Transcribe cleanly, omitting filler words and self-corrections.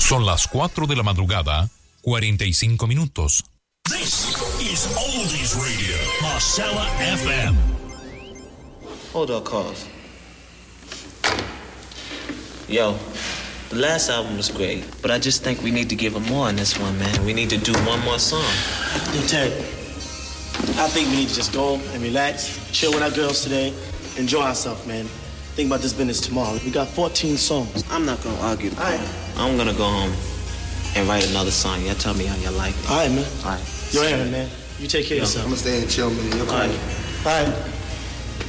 Son las 4 de la madrugada, 45 minutos. This is Oldies Radio, Marcella FM. Hold up, cause. Yo, the last album was great, but I just think we need to give them more on this one, man. We need to do one more song. Yo, Ted, I think we need to just go and relax, chill with our girls today, enjoy ourselves, man. Think about this business tomorrow. We got 14 songs. I'm not gonna argue. I'm gonna go home and write another song. Y'all tell me how y'all like it. All right, man. All right. Yo, Aaron, man. You take care of yourself. I'm gonna stay and chill, man. All right.